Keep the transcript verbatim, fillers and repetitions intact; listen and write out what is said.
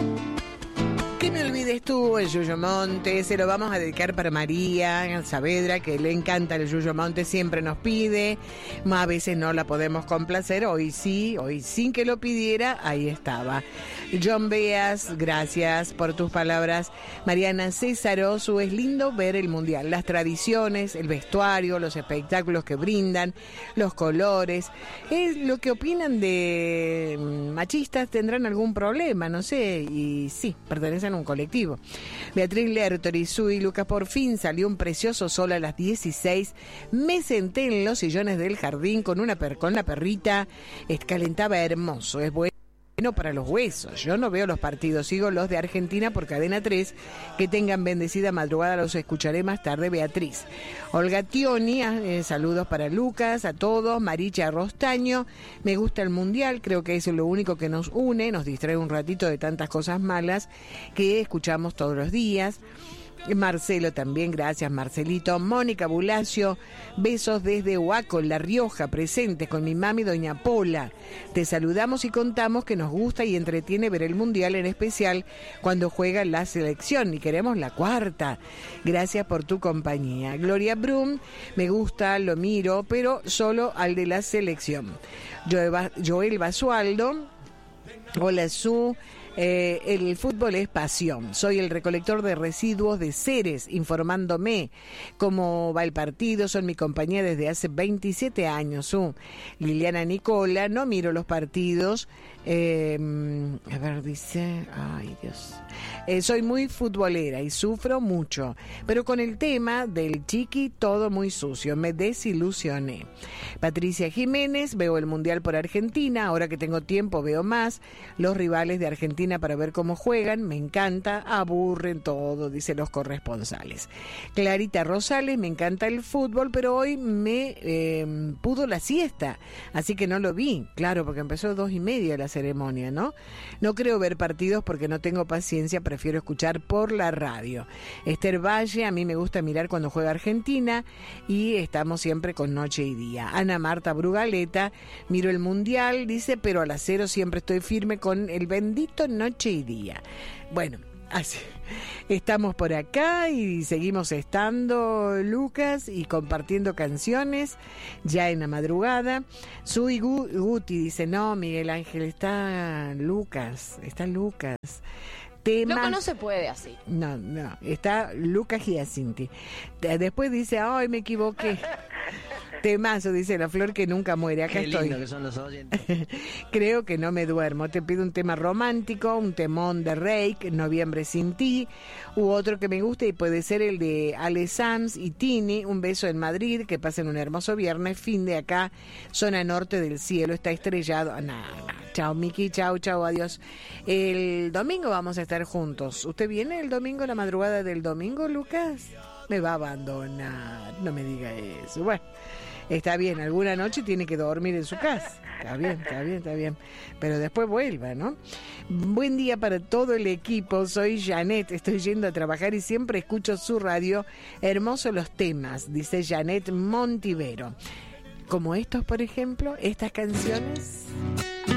Que me olvides tú, el Yuyo Monte. Se lo vamos a dedicar para María Saavedra, que le encanta el Yuyo Monte, siempre nos pide. A veces no la podemos complacer, hoy sí, hoy sin que lo pidiera, ahí estaba. John Beas, gracias por tus palabras. Mariana Césarosu, es lindo ver el mundial, las tradiciones, el vestuario, los espectáculos que brindan, los colores. Es lo que opinan de machistas, tendrán algún problema, no sé, y sí, pertenecen a un colectivo. Beatriz Lertorizú y Lucas, por fin salió un precioso sol a las dieciséis. Me senté en los sillones del jardín con una per, con la perrita, calentaba hermoso, es bueno para los huesos. Yo no veo los partidos, sigo los de Argentina por Cadena tres. Que tengan bendecida madrugada, los escucharé más tarde. Beatriz. Olga Tioni, eh, saludos para Lucas, a todos. Maricha Rostaño, me gusta el mundial, creo que eso es lo único que nos une, nos distrae un ratito de tantas cosas malas que escuchamos todos los días. Marcelo también, gracias Marcelito. Mónica Bulacio, besos desde Huaco, La Rioja, presentes con mi mami doña Pola. Te saludamos y contamos que nos gusta y entretiene ver el mundial, en especial cuando juega la selección, y queremos la cuarta. Gracias por tu compañía. Gloria Brum, me gusta, lo miro, pero solo al de la selección. Joel Basualdo, hola Su. Eh, el fútbol es pasión. Soy el recolector de residuos de Ceres, informándome cómo va el partido. Son mi compañía desde hace veintisiete años. Uh. Liliana Nicola, no miro los partidos. Eh, a ver, dice, ay Dios. Eh, soy muy futbolera y sufro mucho, pero con el tema del chiqui todo muy sucio, me desilusioné. Patricia Jiménez, veo el mundial por Argentina, ahora que tengo tiempo veo más los rivales de Argentina para ver cómo juegan, me encanta, aburren todo, dicen los corresponsales. Clarita Rosales, me encanta el fútbol, pero hoy me eh, pudo la siesta, así que no lo vi, claro, porque empezó a dos y media la ceremonia, ¿no? No creo ver partidos porque no tengo paciencia, prefiero escuchar por la radio. Esther Valle, a mí me gusta mirar cuando juega Argentina y estamos siempre con noche y día. Ana Marta Brugaleta, miro el mundial, dice, pero a las cero siempre estoy firme con el bendito noche y día. Bueno, así estamos por acá y seguimos estando, Lucas, y compartiendo canciones ya en la madrugada. Sui Guti dice, no, Miguel Ángel, está Lucas, está Lucas. Temas... Loco, no se puede así. No, no, está Lucas Giacinti. Después dice, ay, me equivoqué. Temazo, dice la flor que nunca muere. Acá Qué lindo estoy. Que son los oyentes. Creo que no me duermo. Te pido un tema romántico, un temón de Reik, Noviembre sin ti, u otro que me guste y puede ser el de Ale Sanz y Tini, Un beso en Madrid, que pasen un hermoso viernes, fin de acá, zona norte del cielo, está estrellado. Ah, no, no. Chao, Miki, chao, chao, adiós. El domingo vamos a estar juntos. ¿Usted viene el domingo, la madrugada del domingo, Lucas? Me va a abandonar, no me diga eso. Bueno, está bien, alguna noche tiene que dormir en su casa. Está bien, está bien, está bien. Pero después vuelva, ¿no? Buen día para todo el equipo. Soy Janet, estoy yendo a trabajar y siempre escucho su radio. Hermosos los temas, dice Janet Montivero. Como estos, por ejemplo, estas canciones.